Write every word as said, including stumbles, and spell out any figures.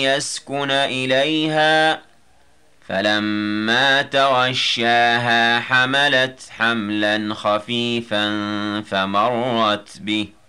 يسكن إليها فلما تغشاها حملت حملا خفيفا فمرت به